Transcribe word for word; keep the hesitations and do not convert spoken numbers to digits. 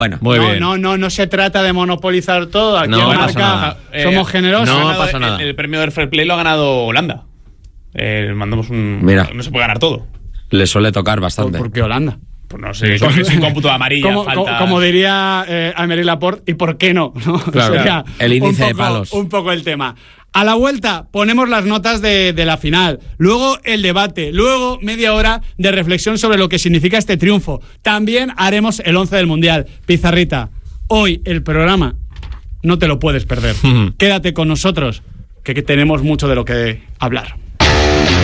Bueno, muy no, bien. no, no, no se trata de monopolizar todo. Aquí No en pasa Marca nada. somos Eh, generosos. no ha ganado pasa el- nada. El, premio del Fair Play lo ha ganado Holanda. Eh, mandamos un. Mira. No se puede ganar todo. Le suele tocar ¿Por, bastante. por qué Holanda? Pues no sé, sin, sin cómputo de amarilla, Como, faltas. como, como diría eh, Aymeric Laporte, ¿y por qué no? ¿No? Claro, Sería el índice un de poco- palos. Un poco el tema. A la vuelta ponemos las notas de, de la final, luego el debate, luego media hora de reflexión sobre lo que significa este triunfo. También haremos el once del Mundial. Pizarrita, hoy el programa no te lo puedes perder. Quédate con nosotros, que, que tenemos mucho de lo que hablar.